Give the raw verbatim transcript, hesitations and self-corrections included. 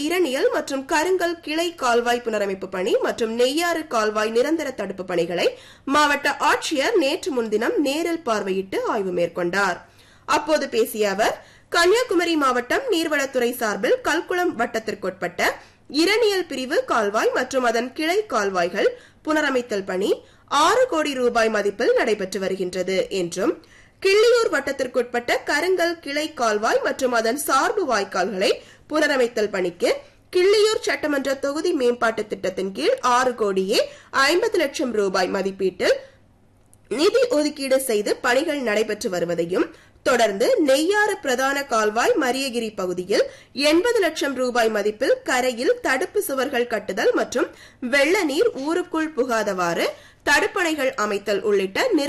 இரணியல் மற்றும் கருங்கல் கிளை கால்வாய் புனரமைப்பு பணி மற்றும் நெய்யாறு கால்வாய் நிரந்தர தடுப்பு பணிகளை மாவட்ட ஆட்சியர் நேற்று முன்தினம் நேரில் பார்வையிட்டு ஆய்வு மேற்கொண்டார். அப்போது பேசிய அவர், கன்னியாகுமரி மாவட்டம் நீர்வளத்துறை சார்பில் கல்குளம் வட்டத்திற்குட்பட்ட இரணியல் பிரிவு கால்வாய் மற்றும் அதன் கிளை கால்வாய்கள் புனரமைத்தல் பணி ஆறு கோடி ரூபாய் மதிப்பில் நடைபெற்று வருகின்றது என்றும், கிள்ளியூர் வட்டத்திற்குட்பட்ட கருங்கல் கிளை கால்வாய் மற்றும் அதன் சார்பு வாய்க்கால்களை புனரமைத்தல் பணிக்கு கிள்ளியூர் சட்டமன்ற தொகுதி மேம்பாட்டு திட்டத்தின் கீழ் ஆறு கோடியே ஐம்பது லட்சம் ரூபாய் மதிப்பீட்டில் நிதி ஒதுக்கீடு செய்து பணிகள் நடைபெற்று வருவதையும், தொடர்ந்து நெய்யாறு பிரதான கால்வாய் மரியகிரி பகுதியில் எண்பது லட்சம் ரூபாய் மதிப்பில் கரையில் தடுப்பு சுவர்கள் கட்டுதல் மற்றும் வெள்ள நீர் ஊருக்குள் புகாதவாறு தடுப்பணைகள் அமைத்தல் உள்ளிட்ட